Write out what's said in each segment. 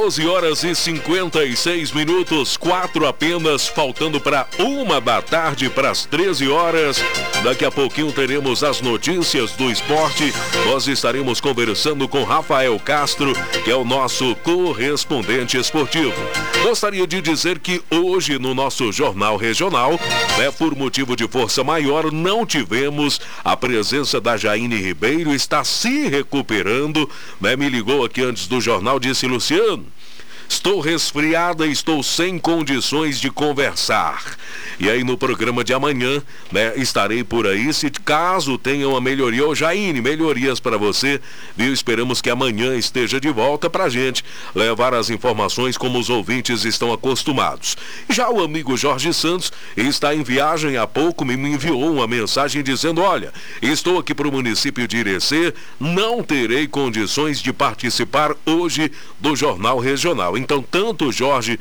12 horas e 56 minutos, 4 apenas, faltando para 1 da tarde para as 13 horas. Daqui a pouquinho teremos as notícias do esporte. Nós estaremos conversando com Rafael Castro, que é o nosso correspondente esportivo. Gostaria de dizer que hoje no nosso Jornal Regional, por motivo de força maior, não tivemos a presença da Jaine Ribeiro, está se recuperando, me ligou aqui antes do jornal, disse: Luciano, estou resfriada, estou sem condições de conversar. E aí no programa de amanhã, estarei por aí, se caso tenha uma melhoria. Ô Jaine, melhorias para você, viu? Esperamos que amanhã esteja de volta pra gente levar as informações como os ouvintes estão acostumados. Já o amigo Jorge Santos está em viagem, há pouco me enviou uma mensagem dizendo: olha, estou aqui para o município de Irecê, não terei condições de participar hoje do Jornal Regional. Então, tanto o Jorge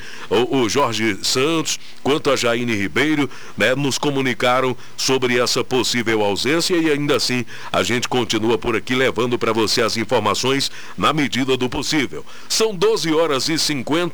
Santos quanto a Jaine Ribeiro, nos comunicaram sobre essa possível ausência e ainda assim a gente continua por aqui levando para você as informações na medida do possível. São 12 horas e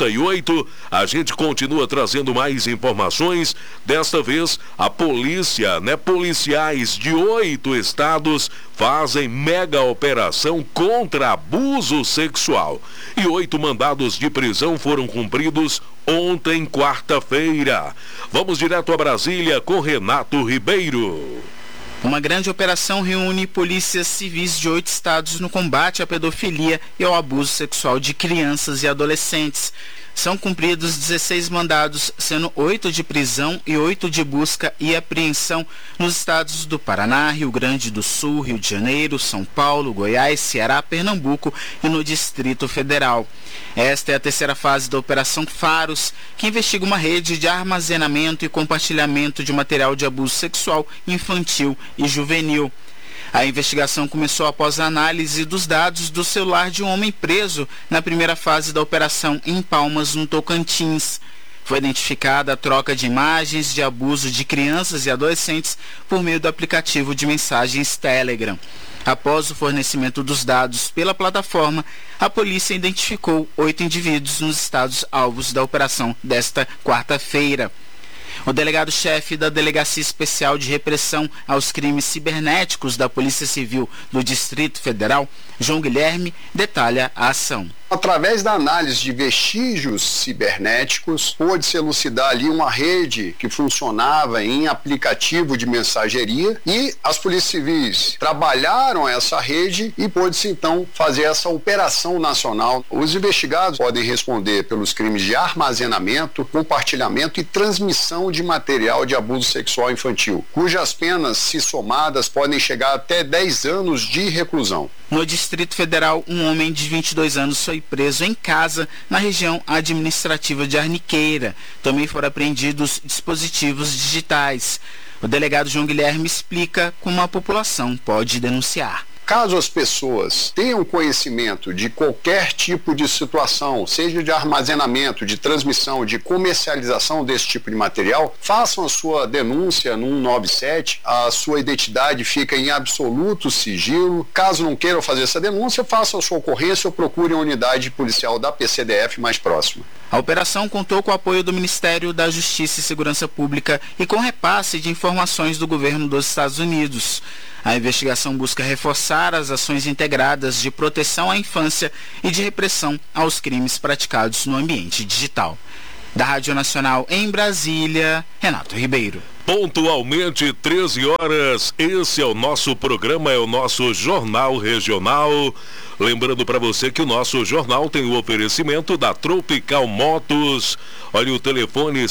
58, a gente continua trazendo mais informações. Desta vez, a polícia, policiais de 8 estados fazem mega operação contra abuso sexual. E 8 mandados de prisão foram cumpridos ontem, quarta-feira. Vamos direto a Brasília com Renato Ribeiro. Uma grande operação reúne polícias civis de 8 estados no combate à pedofilia e ao abuso sexual de crianças e adolescentes. São cumpridos 16 mandados, sendo 8 de prisão e 8 de busca e apreensão nos estados do Paraná, Rio Grande do Sul, Rio de Janeiro, São Paulo, Goiás, Ceará, Pernambuco e no Distrito Federal. Esta é a terceira fase da Operação Faros, que investiga uma rede de armazenamento e compartilhamento de material de abuso sexual infantil e juvenil. A investigação começou após a análise dos dados do celular de um homem preso na primeira fase da operação em Palmas, no Tocantins. Foi identificada a troca de imagens de abuso de crianças e adolescentes por meio do aplicativo de mensagens Telegram. Após o fornecimento dos dados pela plataforma, a polícia identificou 8 indivíduos nos estados alvos da operação desta quarta-feira. O delegado-chefe da Delegacia Especial de Repressão aos Crimes Cibernéticos da Polícia Civil do Distrito Federal, João Guilherme, detalha a ação. Através da análise de vestígios cibernéticos, pôde-se elucidar ali uma rede que funcionava em aplicativo de mensageria e as polícias civis trabalharam essa rede e pôde-se então fazer essa operação nacional. Os investigados podem responder pelos crimes de armazenamento, compartilhamento e transmissão de material de abuso sexual infantil, cujas penas, se somadas, podem chegar até 10 anos de reclusão. No Distrito Federal, um homem de 22 anos foi preso em casa na região administrativa de Arniqueira. Também foram apreendidos dispositivos digitais. O delegado João Guilherme explica como a população pode denunciar. Caso as pessoas tenham conhecimento de qualquer tipo de situação, seja de armazenamento, de transmissão, de comercialização desse tipo de material, façam a sua denúncia no 197, a sua identidade fica em absoluto sigilo. Caso não queiram fazer essa denúncia, façam a sua ocorrência ou procurem a unidade policial da PCDF mais próxima. A operação contou com o apoio do Ministério da Justiça e Segurança Pública e com repasse de informações do governo dos Estados Unidos. A investigação busca reforçar as ações integradas de proteção à infância e de repressão aos crimes praticados no ambiente digital. Da Rádio Nacional em Brasília, Renato Ribeiro. Pontualmente 13 horas, esse é o nosso programa, é o nosso Jornal Regional. Lembrando para você que o nosso jornal tem o oferecimento da Tropical Motos. Olha o telefone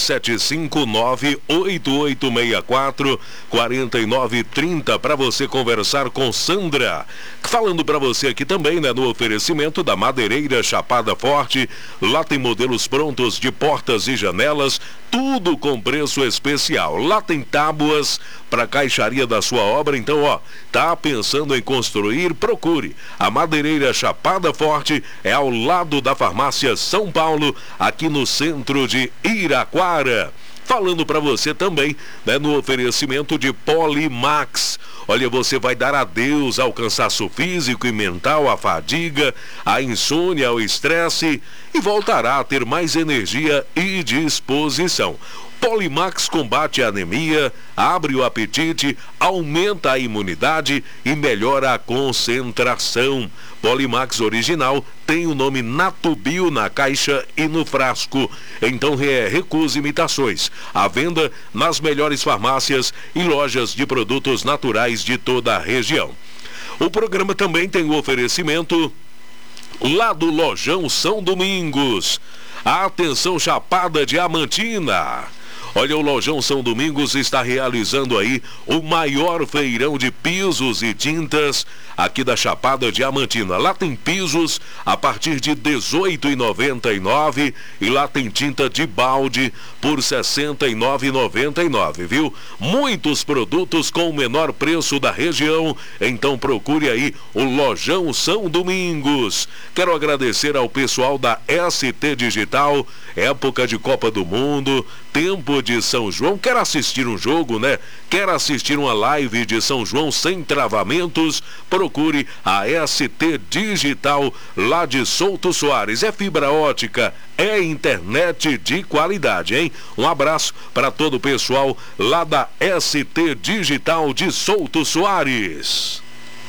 759-8864-4930 para você conversar com Sandra. Falando para você aqui também, no oferecimento da Madeireira Chapada Forte. Lá tem modelos prontos de portas e janelas, tudo com preço especial. Lá tem tábuas para caixaria da sua obra. Então, tá pensando em construir? Procure. A Madeireira Chapada Forte é ao lado da Farmácia São Paulo, aqui no centro de Iraquara. falando para você também, né, no oferecimento de Polimax. Olha, você vai dar adeus ao cansaço físico e mental, à fadiga, à insônia, ao estresse e voltará a ter mais energia e disposição. Polimax combate a anemia, abre o apetite, aumenta a imunidade e melhora a concentração. Polimax original tem o nome Natubio na caixa e no frasco. Então recuse imitações. À venda nas melhores farmácias e lojas de produtos naturais de toda a região. O programa também tem o oferecimento lá do Lojão São Domingos. Atenção, Chapada Diamantina. Olha, o Lojão São Domingos está realizando aí o maior feirão de pisos e tintas aqui da Chapada Diamantina. Lá tem pisos a partir de R$ 18,99 e lá tem tinta de balde por R$ 69,99, viu? Muitos produtos com o menor preço da região, então procure aí o Lojão São Domingos. Quero agradecer ao pessoal da ST Digital, época de Copa do Mundo, tempo de São João. Quer assistir um jogo, né? Quer assistir uma live de São João sem travamentos? Procure a ST Digital lá de Souto Soares. É fibra ótica, é internet de qualidade, hein? Um abraço para todo o pessoal lá da ST Digital de Souto Soares.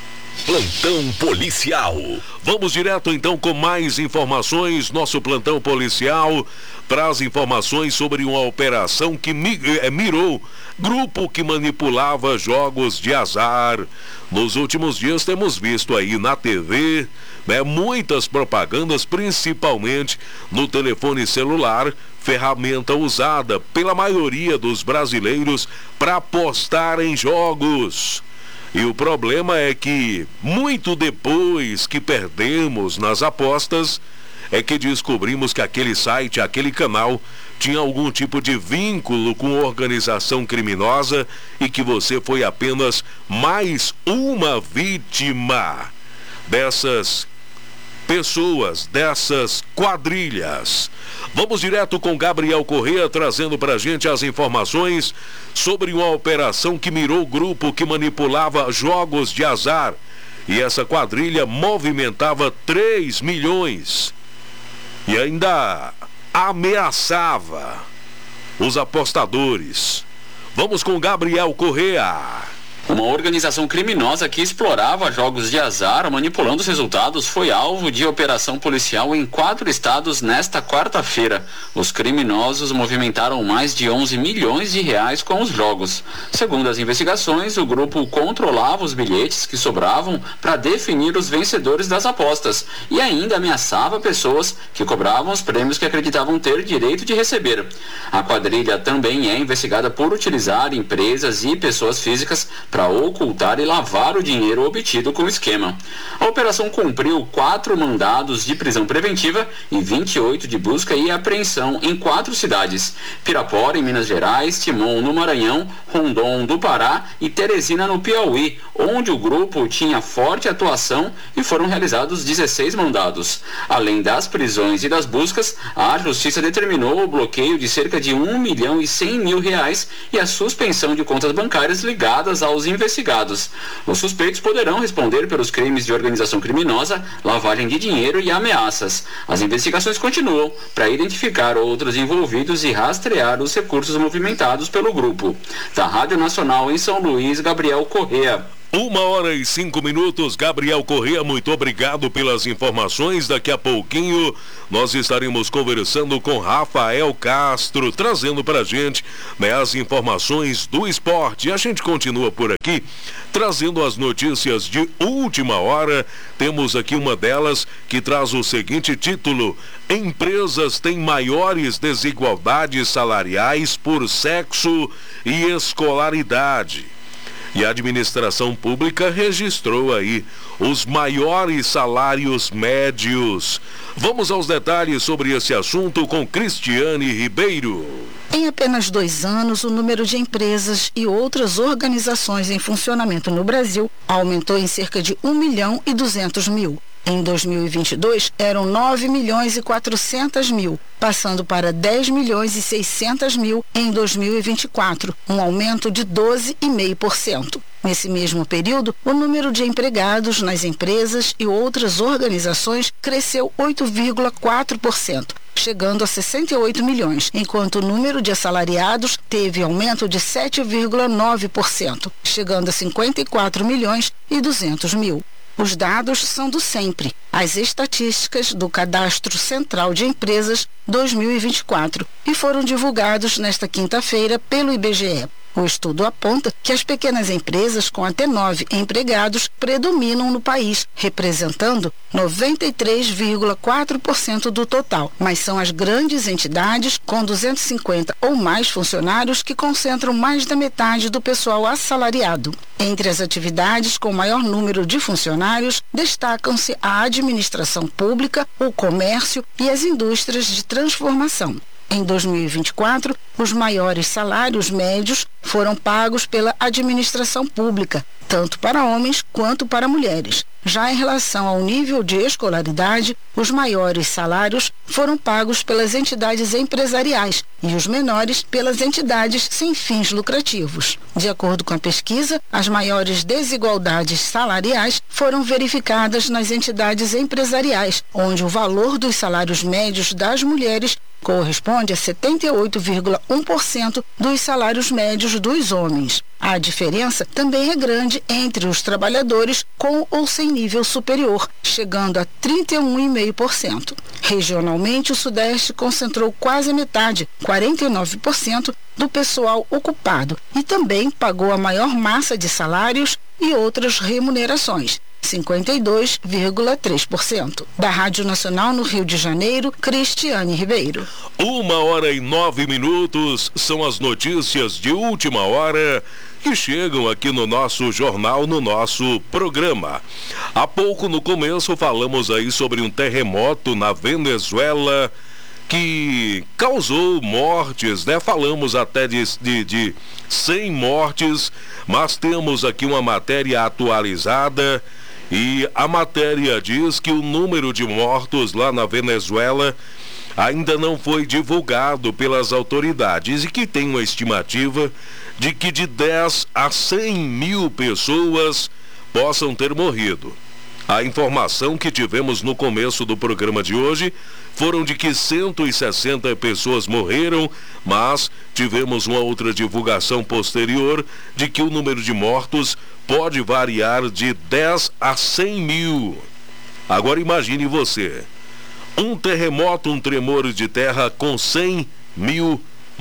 Plantão policial. Vamos direto então com mais informações. Nosso plantão policial traz informações sobre uma operação que mirou grupo que manipulava jogos de azar. Nos últimos dias temos visto aí na TV, né, muitas propagandas, principalmente no telefone celular, ferramenta usada pela maioria dos brasileiros para apostar em jogos. E o problema é que, muito depois que perdemos nas apostas, é que descobrimos que aquele site, aquele canal, tinha algum tipo de vínculo com organização criminosa e que você foi apenas mais uma vítima dessas pessoas, dessas quadrilhas. Vamos direto com Gabriel Corrêa trazendo pra gente as informações sobre uma operação que mirou o grupo que manipulava jogos de azar. E essa quadrilha movimentava 3 milhões e ainda ameaçava os apostadores. Vamos com Gabriel Corrêa. Uma organização criminosa que explorava jogos de azar manipulando os resultados foi alvo de operação policial em 4 estados nesta quarta-feira. Os criminosos movimentaram mais de 11 milhões de reais com os jogos. Segundo as investigações, o grupo controlava os bilhetes que sobravam para definir os vencedores das apostas e ainda ameaçava pessoas que cobravam os prêmios que acreditavam ter direito de receber. A quadrilha também é investigada por utilizar empresas e pessoas físicas para ocultar e lavar o dinheiro obtido com o esquema. A operação cumpriu 4 mandados de prisão preventiva e 28 de busca e apreensão em 4 cidades: Pirapora, em Minas Gerais, Timon, no Maranhão, Rondon, do Pará e Teresina, no Piauí, onde o grupo tinha forte atuação e foram realizados 16 mandados. Além das prisões e das buscas, a Justiça determinou o bloqueio de cerca de R$1.100.000 e a suspensão de contas bancárias ligadas aos investigados. Os suspeitos poderão responder pelos crimes de organização criminosa, lavagem de dinheiro e ameaças. As investigações continuam para identificar outros envolvidos e rastrear os recursos movimentados pelo grupo. Da Rádio Nacional em São Luís, Gabriel Corrêa. 1h05. Gabriel Corrêa, muito obrigado pelas informações. Daqui a pouquinho nós estaremos conversando com Rafael Castro, trazendo pra gente, né, as informações do esporte. A gente continua por aqui, trazendo as notícias de última hora. Temos aqui uma delas que traz o seguinte título: empresas têm maiores desigualdades salariais por sexo e escolaridade. E a administração pública registrou aí os maiores salários médios. Vamos aos detalhes sobre esse assunto com Cristiane Ribeiro. Em apenas 2 anos, o número de empresas e outras organizações em funcionamento no Brasil aumentou em cerca de 1.200.000. Em 2022, eram 9.400.000, passando para 10.600.000 em 2024, um aumento de 12,5%. Nesse mesmo período, o número de empregados nas empresas e outras organizações cresceu 8,4%, chegando a 68 milhões, enquanto o número de assalariados teve aumento de 7,9%, chegando a 54.200.000. Os dados são do sempre, as estatísticas do Cadastro Central de Empresas 2024, e foram divulgados nesta quinta-feira pelo IBGE. O estudo aponta que as pequenas empresas com até 9 empregados predominam no país, representando 93,4% do total, mas são as grandes entidades com 250 ou mais funcionários que concentram mais da metade do pessoal assalariado. Entre as atividades com maior número de funcionários, destacam-se a administração pública, o comércio e as indústrias de transformação. Em 2024, os maiores salários médios foram pagos pela administração pública, tanto para homens quanto para mulheres. Já em relação ao nível de escolaridade, os maiores salários foram pagos pelas entidades empresariais e os menores pelas entidades sem fins lucrativos. De acordo com a pesquisa, as maiores desigualdades salariais foram verificadas nas entidades empresariais, onde o valor dos salários médios das mulheres corresponde a 78,1% dos salários médios dos homens. A diferença também é grande entre os trabalhadores com ou sem nível superior, chegando a 31,5%. Regionalmente, o Sudeste concentrou quase a metade, 49%, do pessoal ocupado e também pagou a maior massa de salários e outras remunerações, 52,3%. Da Rádio Nacional no Rio de Janeiro, Cristiane Ribeiro. 1h09 são as notícias de última hora que chegam aqui no nosso jornal, no nosso programa. Há pouco, no começo, falamos aí sobre um terremoto na Venezuela que causou mortes, né? Falamos até de 100 mortes, mas temos aqui uma matéria atualizada e a matéria diz que o número de mortos lá na Venezuela ainda não foi divulgado pelas autoridades e que tem uma estimativa de que de 10 a 100 mil pessoas possam ter morrido. A informação que tivemos no começo do programa de hoje foram de que 160 pessoas morreram, mas tivemos uma outra divulgação posterior de que o número de mortos pode variar de 10 a 100 mil. Agora imagine você, um terremoto, um tremor de terra com 100 mil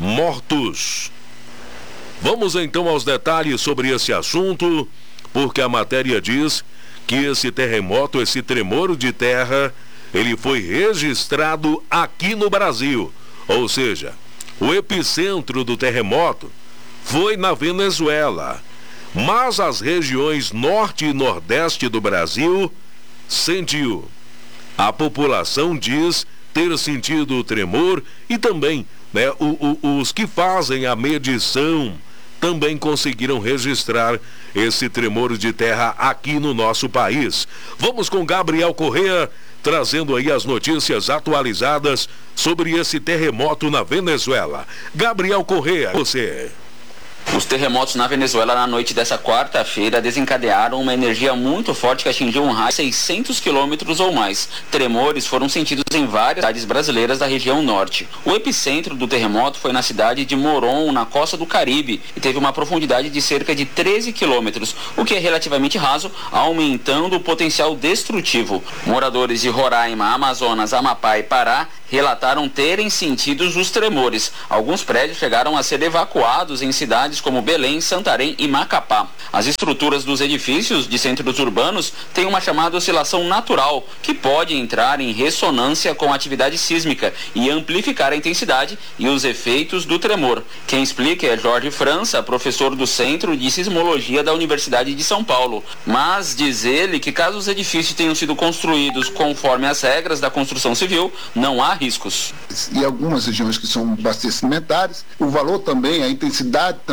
mortos. Vamos então aos detalhes sobre esse assunto, porque a matéria diz que esse terremoto, esse tremor de terra, ele foi registrado aqui no Brasil. Ou seja, o epicentro do terremoto foi na Venezuela. Mas as regiões norte e nordeste do Brasil sentiu. A população diz ter sentido o tremor e também, né, os que fazem a medição também conseguiram registrar esse tremor de terra aqui no nosso país. Vamos com Gabriel Correa, trazendo aí as notícias atualizadas sobre esse terremoto na Venezuela. Gabriel Correa, você. Os terremotos na Venezuela na noite dessa quarta-feira desencadearam uma energia muito forte que atingiu um raio de 600 quilômetros ou mais. Tremores foram sentidos em várias cidades brasileiras da região norte. O epicentro do terremoto foi na cidade de Morón, na costa do Caribe, e teve uma profundidade de cerca de 13 quilômetros, o que é relativamente raso, aumentando o potencial destrutivo. Moradores de Roraima, Amazonas, Amapá e Pará relataram terem sentido os tremores. Alguns prédios chegaram a ser evacuados em cidades como Belém, Santarém e Macapá. As estruturas dos edifícios de centros urbanos têm uma chamada oscilação natural, que pode entrar em ressonância com a atividade sísmica e amplificar a intensidade e os efeitos do tremor. Quem explica é Jorge França, professor do Centro de Sismologia da Universidade de São Paulo. Mas diz ele que caso os edifícios tenham sido construídos conforme as regras da construção civil, não há riscos. E algumas regiões que são bastante sedimentares, o valor também, a intensidade também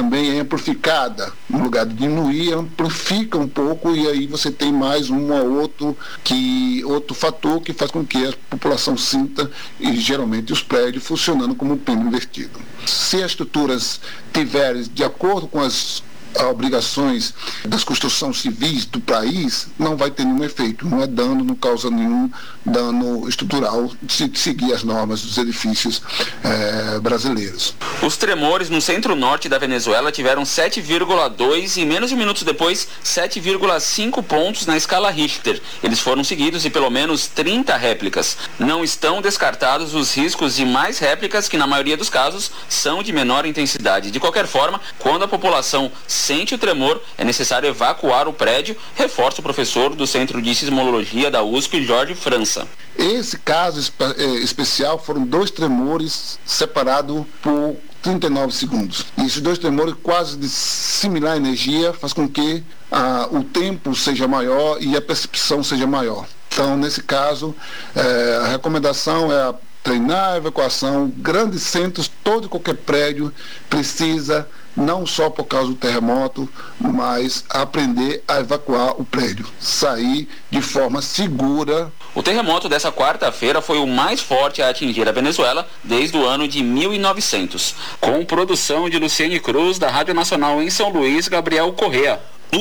também é amplificada. No lugar de diminuir, amplifica um pouco, e aí você tem mais um ou outro fator que faz com que a população sinta, e geralmente os prédios, funcionando como um pêndulo invertido. Se as estruturas tiverem de acordo com as obrigações das construções civis do país, não vai ter nenhum efeito, não é dano, não causa nenhum dano estrutural de seguir as normas dos edifícios brasileiros. Os tremores no centro-norte da Venezuela tiveram 7,2 e menos de minutos depois 7,5 pontos na escala Richter. Eles foram seguidos de pelo menos 30 réplicas. Não estão descartados os riscos de mais réplicas, que na maioria dos casos são de menor intensidade. De qualquer forma, quando a população sente o tremor, é necessário evacuar o prédio, reforça o professor do Centro de Sismologia da USP, Jorge França. Esse caso especial foram 2 tremores separados por 39 segundos. E esses 2 tremores, quase de similar energia, faz com que o tempo seja maior e a percepção seja maior. Então, nesse caso, a recomendação é treinar a evacuação. Grandes centros, todo e qualquer prédio precisa, não só por causa do terremoto, mas aprender a evacuar o prédio, sair de forma segura. O terremoto dessa quarta-feira foi o mais forte a atingir a Venezuela desde o ano de 1900. Com produção de Luciane Cruz, da Rádio Nacional em São Luís, Gabriel Correa.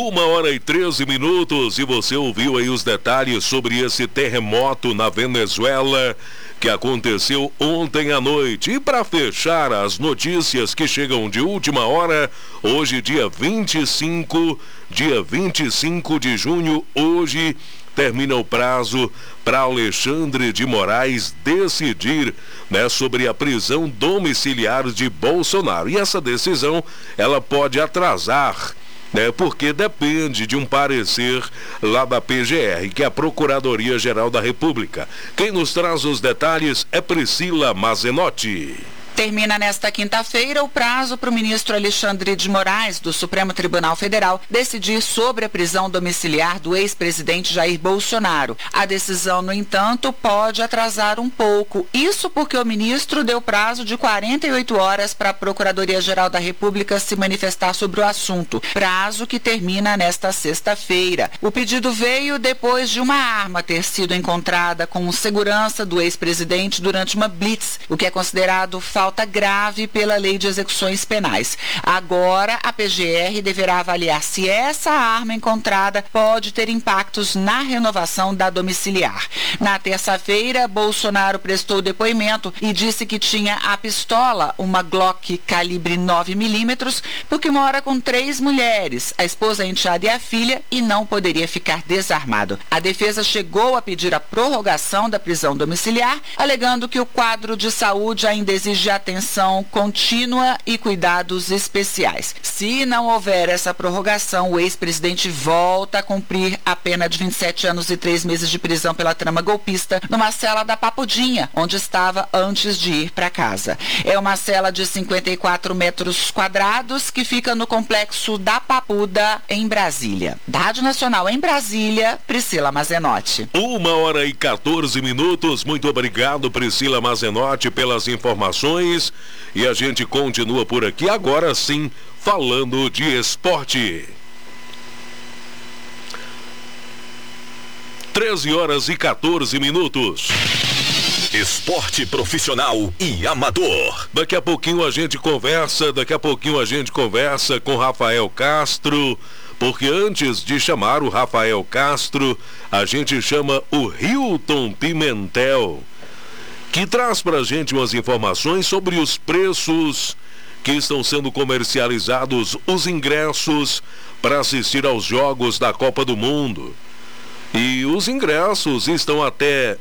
1h13 e você ouviu aí os detalhes sobre esse terremoto na Venezuela que aconteceu ontem à noite. E para fechar as notícias que chegam de última hora, hoje dia 25 de junho, hoje termina o prazo para Alexandre de Moraes decidir, sobre a prisão domiciliar de Bolsonaro. E essa decisão, ela pode atrasar, porque depende de um parecer lá da PGR, que é a Procuradoria-Geral da República. Quem nos traz os detalhes é Priscila Mazenotti. Termina nesta quinta-feira o prazo para o ministro Alexandre de Moraes, do Supremo Tribunal Federal, decidir sobre a prisão domiciliar do ex-presidente Jair Bolsonaro. A decisão, no entanto, pode atrasar um pouco. Isso porque o ministro deu prazo de 48 horas para a Procuradoria-Geral da República se manifestar sobre o assunto. Prazo que termina nesta sexta-feira. O pedido veio depois de uma arma ter sido encontrada com segurança do ex-presidente durante uma blitz, o que é considerado falta grave pela Lei de Execuções Penais. Agora, a PGR deverá avaliar se essa arma encontrada pode ter impactos na renovação da domiciliar. Na terça-feira, Bolsonaro prestou depoimento e disse que tinha a pistola, uma Glock calibre 9mm, porque mora com 3 mulheres, a esposa, a enteada e a filha, e não poderia ficar desarmado. A defesa chegou a pedir a prorrogação da prisão domiciliar, alegando que o quadro de saúde ainda exige atenção contínua e cuidados especiais. Se não houver essa prorrogação, o ex-presidente volta a cumprir a pena de 27 anos e 3 meses de prisão pela trama golpista numa cela da Papudinha, onde estava antes de ir para casa. É uma cela de 54 metros quadrados que fica no complexo da Papuda, em Brasília. Da Rádio Nacional em Brasília, Priscila Mazenotti. 1h14. Muito obrigado, Priscila Mazenotti, pelas informações. E a gente continua por aqui agora sim, falando de esporte. 13h14. Esporte profissional e amador. Daqui a pouquinho a gente conversa com Rafael Castro, porque antes de chamar o Rafael Castro, a gente chama o Hilton Pimentel, que traz pra gente umas informações sobre os preços que estão sendo comercializados, os ingressos para assistir aos jogos da Copa do Mundo. E os ingressos estão até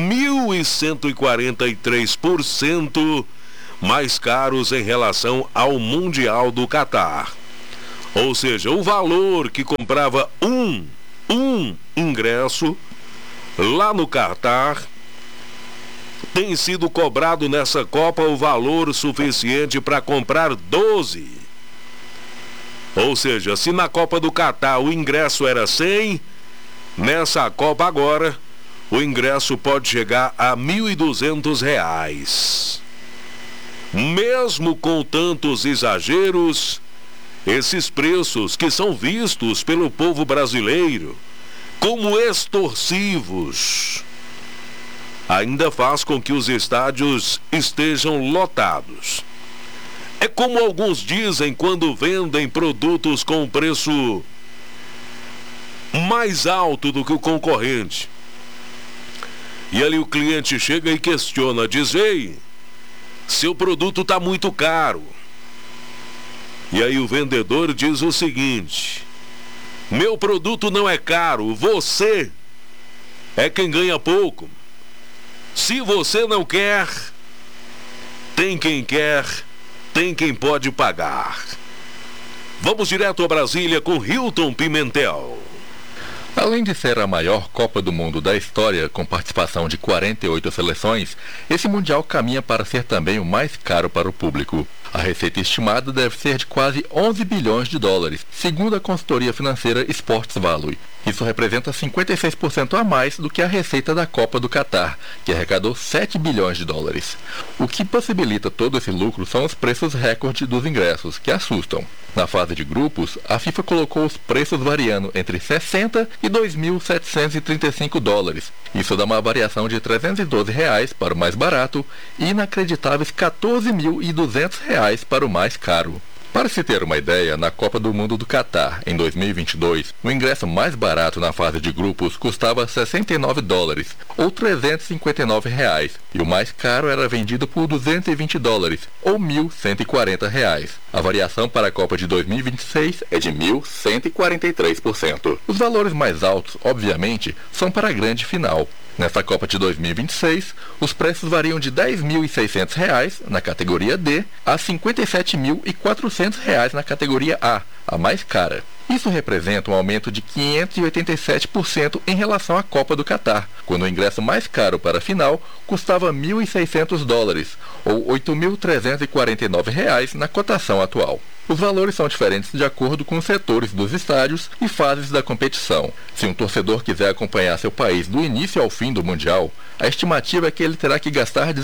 1.143% mais caros em relação ao Mundial do Catar. Ou seja, o valor que comprava um ingresso lá no Catar tem sido cobrado nessa Copa o valor suficiente para comprar 12. Ou seja, se na Copa do Catar o ingresso era 100, nessa Copa agora o ingresso pode chegar a R$ 1.200. Mesmo com tantos exageros, esses preços que são vistos pelo povo brasileiro como extorsivos ainda faz com que os estádios estejam lotados. É como alguns dizem quando vendem produtos com preço mais alto do que o concorrente. E ali o cliente chega e questiona, diz: ei, seu produto está muito caro. E aí o vendedor diz o seguinte: meu produto não é caro, você é quem ganha pouco. Se você não quer, tem quem quer, tem quem pode pagar. Vamos direto a Brasília com Hilton Pimentel. Além de ser a maior Copa do Mundo da história, com participação de 48 seleções, esse Mundial caminha para ser também o mais caro para o público. A receita estimada deve ser de quase 11 bilhões de dólares, segundo a consultoria financeira Sports Value. Isso representa 56% a mais do que a receita da Copa do Catar, que arrecadou 7 bilhões de dólares. O que possibilita todo esse lucro são os preços recorde dos ingressos, que assustam. Na fase de grupos, a FIFA colocou os preços variando entre 60 e 2.735 dólares. Isso dá uma variação de R$ 312 para o mais barato e inacreditáveis R$ 14.200 para o mais caro. Para se ter uma ideia, na Copa do Mundo do Catar, em 2022, o ingresso mais barato na fase de grupos custava 69 dólares, ou R$ 359, e o mais caro era vendido por 220 dólares, ou R$ 1.140. A variação para a Copa de 2026 é de 1.143%. Os valores mais altos, obviamente, são para a grande final. Nessa Copa de 2026, os preços variam de R$ 10.600 na categoria D a R$ 57.400 na categoria A, a mais cara. Isso representa um aumento de 587% em relação à Copa do Catar, quando o ingresso mais caro para a final custava 1.600 dólares, ou R$ 8.349 na cotação atual. Os valores são diferentes de acordo com os setores dos estádios e fases da competição. Se um torcedor quiser acompanhar seu país do início ao fim do Mundial, a estimativa é que ele terá que gastar R$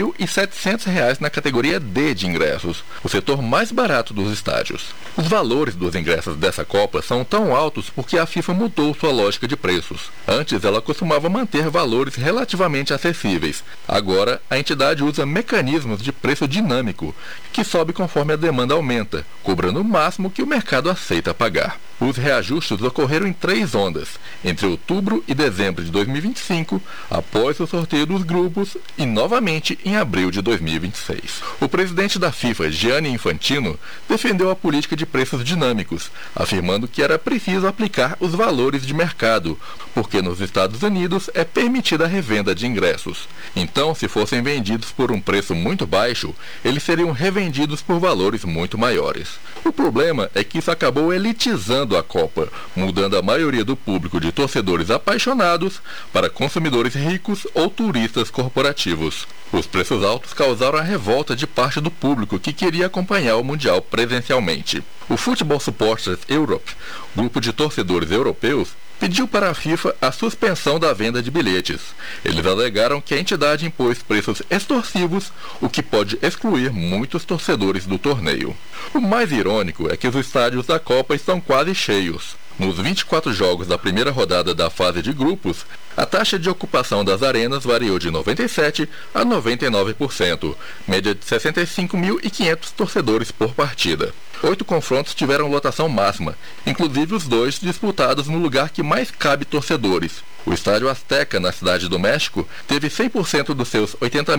19.700 na categoria D de ingressos, o setor mais barato dos estádios. Os valores dos ingressos dessa Copa são tão altos porque a FIFA mudou sua lógica de preços. Antes ela costumava manter valores relativamente acessíveis. Agora a entidade usa mecanismos de preço dinâmico, que sobe conforme a demanda aumenta, cobrando o máximo que o mercado aceita pagar. Os reajustes ocorreram em 3 ondas, entre outubro e dezembro de 2025, após o sorteio dos grupos e novamente em abril de 2026. O presidente da FIFA, Gianni Infantino, defendeu a política de preços dinâmicos, afirmando que era preciso aplicar os valores de mercado, porque nos Estados Unidos é permitida a revenda de ingressos. Então, se fossem vendidos por um preço muito baixo, eles seriam revendidos por valores muito maiores. O problema é que isso acabou elitizando a Copa, mudando a maioria do público de torcedores apaixonados para consumidores ricos ou turistas corporativos. Os preços altos causaram a revolta de parte do público que queria acompanhar o Mundial presencialmente. O Football Supporters Europe, grupo de torcedores europeus, pediu para a FIFA a suspensão da venda de bilhetes. Eles alegaram que a entidade impôs preços extorsivos, o que pode excluir muitos torcedores do torneio. O mais irônico é que os estádios da Copa estão quase cheios. Nos 24 jogos da primeira rodada da fase de grupos, a taxa de ocupação das arenas variou de 97% a 99%, média de 65.500 torcedores por partida. 8 confrontos tiveram lotação máxima, inclusive os 2 disputados no lugar que mais cabe torcedores. O Estádio Azteca, na Cidade do México, teve 100% dos seus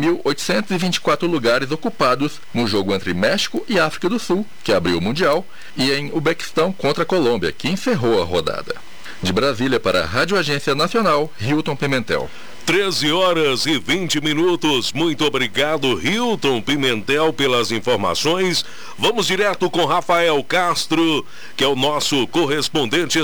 80.824 lugares ocupados no jogo entre México e África do Sul, que abriu o Mundial, e em Uzbequistão contra a Colômbia, que encerrou a rodada. De Brasília para a Rádio Agência Nacional, Hilton Pimentel. 13h20. Muito obrigado, Hilton Pimentel, pelas informações. Vamos direto com Rafael Castro, que é o nosso correspondente